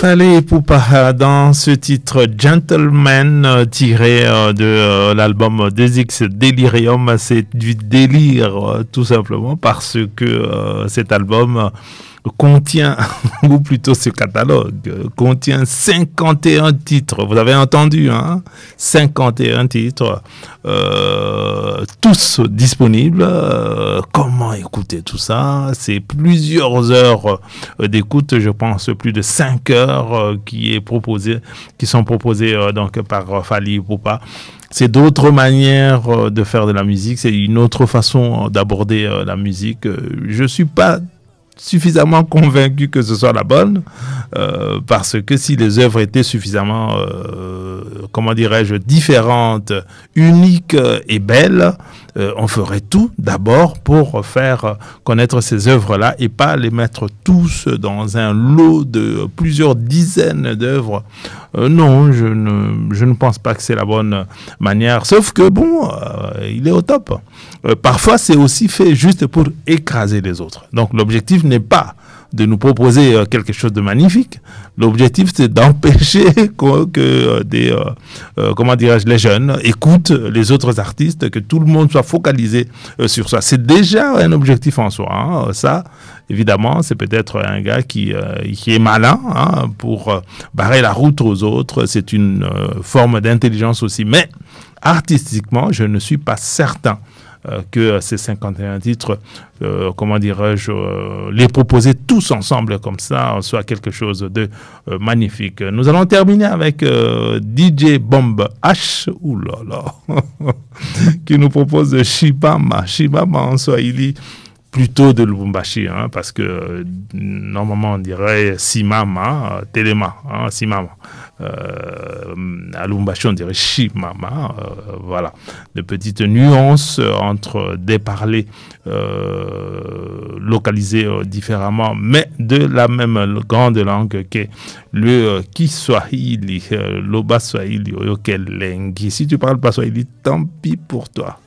Fally Ipupa dans ce titre Gentleman tiré de l'album 2X Delirium. C'est du délire tout simplement parce que cet album contient, ou plutôt ce catalogue, contient 51 titres. Vous avez entendu, hein? 51 titres, tous disponibles. Comment écouter tout ça? C'est plusieurs heures d'écoute, je pense plus de 5 heures qui sont proposées donc par Fally Ipupa. C'est d'autres manières de faire de la musique, c'est une autre façon d'aborder la musique. Je suis pas suffisamment convaincu que ce soit la bonne, parce que si les œuvres étaient suffisamment, comment dirais-je, différentes, uniques et belles, on ferait tout d'abord pour faire connaître ces œuvres-là et pas les mettre tous dans un lot de plusieurs dizaines d'œuvres. Non, je ne pense pas que c'est la bonne manière, sauf que bon, il est au top. Parfois, c'est aussi fait juste pour écraser les autres. Donc, l'objectif n'est pas de nous proposer quelque chose de magnifique. L'objectif, c'est d'empêcher que les jeunes écoutent les autres artistes, que tout le monde soit focalisé sur ça. C'est déjà un objectif en soi. Hein. Ça, évidemment, c'est peut-être un gars qui est malin pour barrer la route aux autres. C'est une forme d'intelligence aussi. Mais artistiquement, je ne suis pas certain que ces 51 titres, les proposer tous ensemble comme ça, soit quelque chose de magnifique. Nous allons terminer avec DJ Bomb H, qui nous propose Shibama. Shibama en Swahili, plutôt de Lubumbashi, parce que normalement on dirait Simama, Telema, Simama. À Lubumbashi on dirait Shimama, voilà, de petites nuances entre des parlers localisés différemment, mais de la même grande langue qu'est le Kiswahili, l'Oba Swahili, Oyokelengi. Si tu parles pas Swahili, tant pis pour toi.